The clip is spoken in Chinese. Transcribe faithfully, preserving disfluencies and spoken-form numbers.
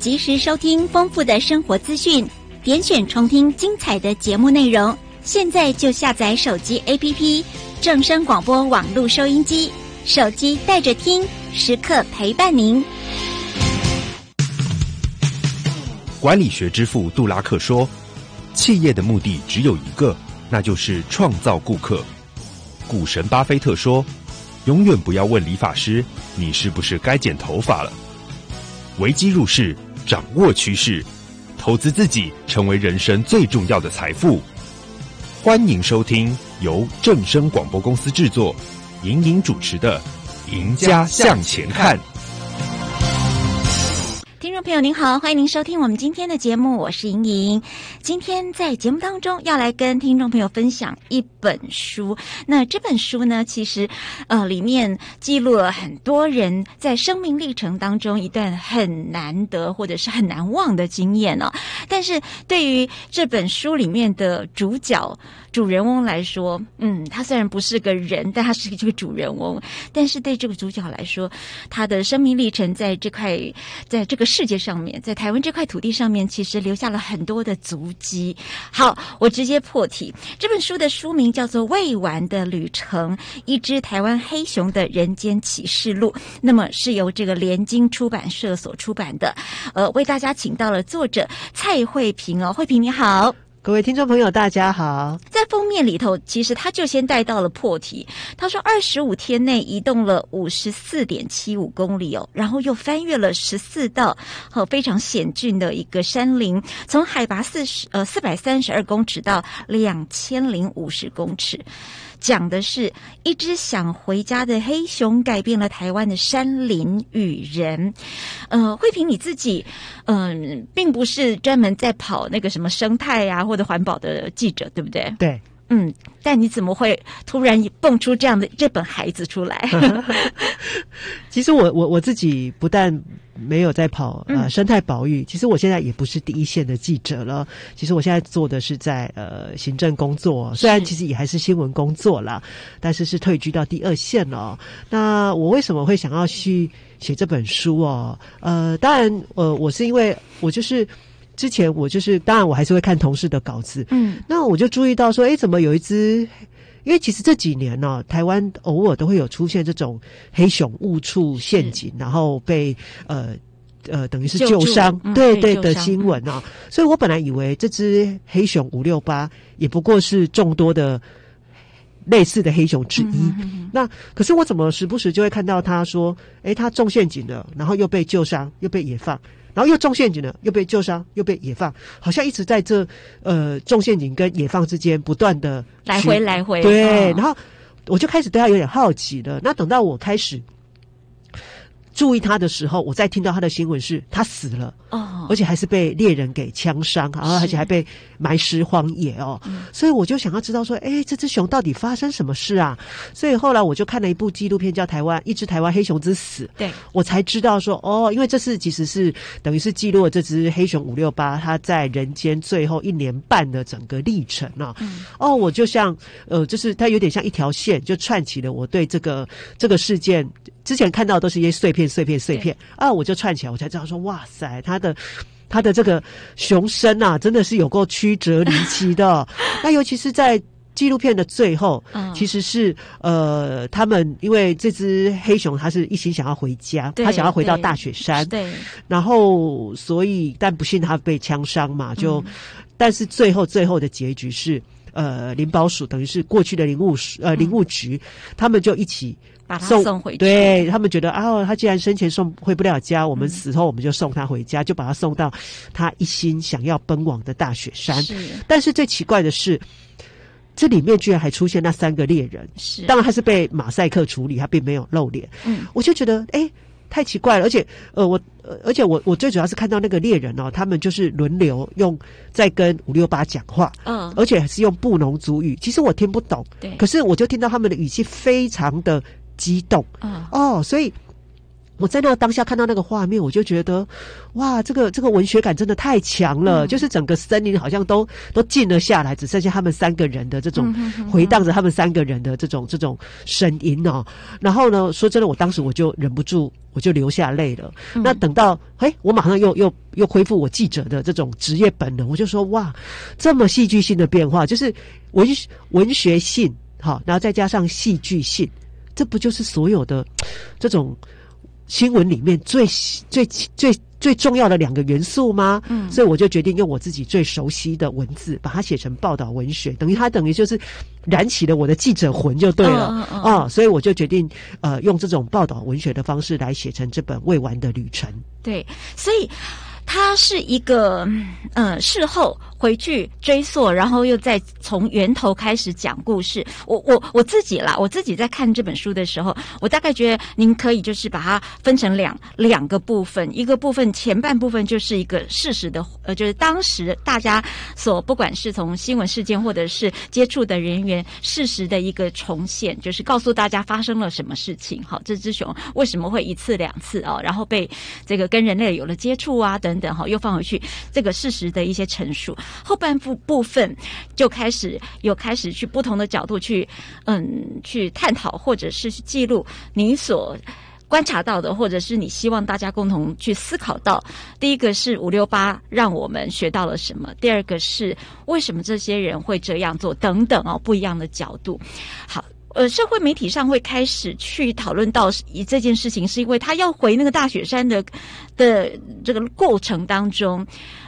及时收听丰富的生活资讯，点选重听精彩的节目内容。现在就下载手机 A P P 正声广播网络收音机，手机带着听，时刻陪伴您。 管理学之父杜拉克说，企业的目的只有一个，那就是创造顾客。股神巴菲特说，永远不要问理发师你是不是该剪头发了。危机入市，掌握趋势，投资自己成为人生最重要的财富。欢迎收听由正声广播公司制作、莹莹主持的《赢家向前看》。 听众朋友您好，欢迎您收听我们今天的节目，我是莹莹。今天在节目当中要来跟听众朋友分享一本书，那这本书呢，其实呃里面记录了很多人在生命历程当中一段很难得或者是很难忘的经验哦。但是对于这本书里面的主角主人翁来说，嗯，他虽然不是个人，但他是这个主人翁。但是对这个主角来说，他的生命历程在这块，在这个世界上面，在台湾这块土地上面，其实留下了很多的足迹。好，我直接破题。这本书的书名叫做《未完的旅程：一只台湾黑熊的人间启示录》，那么是由这个联经出版社所出版的。呃，为大家请到了作者蔡慧萍哦，慧萍你好。 各位听众朋友大家好。在封面里头，其实他就先带到了破题，他说二十五天内移动了 五十四点七五公里哦，然后又翻越了十四道和非常险峻的一个山林，从海拔四十呃四百三十二公尺到两千零五十公尺。讲的是一只想回家的黑熊改变了台湾的山林与人。呃，慧萍你自己嗯、呃，并不是专门在跑那个什么生态啊或者环保的记者，对不对？ 对。 嗯，但你怎么会突然蹦出这样的这本孩子出来？ 其实我我我自己不但没有在跑呃生态保育，其实我现在也不是第一线的记者了。其实我现在做的是在呃行政工作，虽然其实也还是新闻工作啦，但是是退居到第二线了。那我为什么会想要去写这本书哦？呃，当然呃我是因为我就是之前我就是当然我还是会看同事的稿子，嗯，那我就注意到说，诶，怎么有一只。因为其实这几年呢、哦，台湾偶尔都会有出现这种黑熊误触陷阱，然后被呃呃等于是救伤，嗯、对对的新闻啊、哦。所以我本来以为这只黑熊五六八也不过是众多的类似的黑熊之一。嗯、哼哼那可是我怎么时不时就会看到他说，诶，他中陷阱了，然后又被救伤，又被野放。然后又中陷阱了，又被救伤，又被野放，好像一直在这呃中陷阱跟野放之间不断的来回来回。 对、 哦， 然后我就开始对他有点好奇了。那等到我开始注意他的时候，我再听到他的新闻是他死了哦，而且还是被猎人给枪伤，然后而且还被埋尸荒野哦、嗯，所以我就想要知道说，哎，这只熊到底发生什么事啊？所以后来我就看了一部纪录片，叫《台湾一只台湾黑熊之死》，对，我才知道说，哦，因为这是其实是等于是记录了这只黑熊五六八它在人间最后一年半的整个历程啊。嗯、哦，我就像呃，就是它有点像一条线，就串起了我对这个这个事件。之前看到的都是一些碎片碎片碎片啊，我就串起来，我才知道说，哇塞，他的他的这个熊生啊，真的是有够曲折离奇的。那尤其是在纪录片的最后，嗯、其实是呃，他们因为这只黑熊，它是一心想要回家，他想要回到大雪山，对，然后所以但不幸他被枪伤嘛，就、嗯、但是最后最后的结局是。呃，林保署等于是过去的林务署呃林务局、嗯，他们就一起把他送回去。 对，他们觉得啊，他既然生前送回不了家，我们死后我们就送他回家，嗯、就把他送到他一心想要奔往的大雪山。是，但是最奇怪的是，这里面居然还出现那三个猎人。是，当然他是被马赛克处理，他并没有露脸。嗯，我就觉得，哎。太奇怪了，而且呃，我呃，而且我我最主要是看到那个猎人哦，他们就是轮流用在跟五六八讲话，嗯，而且是用布农族语，其实我听不懂，对，可是我就听到他们的语气非常的激动，嗯，哦，所以我在那个当下看到那个画面，我就觉得，哇，这个这个文学感真的太强了，嗯、就是整个森林好像都都静了下来，只剩下他们三个人的这种回荡着他们三个人的这种这种声音哦。然后呢，说真的，我当时我就忍不住，我就流下泪了。嗯、那等到，嘿，我马上又又又恢复我记者的这种职业本能，我就说，哇，这么戏剧性的变化，就是文文学性，好，然后再加上戏剧性，这不就是所有的这种新闻里面最最最最重要的两个元素吗？嗯，所以我就决定用我自己最熟悉的文字，把它写成报道文学，等于它等于就是燃起了我的记者魂就对了啊、嗯嗯哦！所以我就决定呃用这种报道文学的方式来写成这本未完的旅程。 对，所以它是一个呃事后回去追溯，然后又再从源头开始讲故事。我我我自己啦，我自己在看这本书的时候，我大概觉得您可以就是把它分成两两个部分，一个部分前半部分就是一个事实的，呃，就是当时大家所不管是从新闻事件或者是接触的人员事实的一个重现，就是告诉大家发生了什么事情。好，这只熊为什么会一次两次啊、哦，然后被这个跟人类有了接触啊等等，好，又放回去这个事实的一些陈述。后半部部分就开始有开始去不同的角度去嗯去探讨，或者是去记录你所观察到的，或者是你希望大家共同去思考到。第一个是五六八让我们学到了什么，第二个是为什么这些人会这样做等等哦，不一样的角度。好。呃，社会媒体上会开始去讨论到这件事情，是因为他要回那个大雪山的的这个过程当中，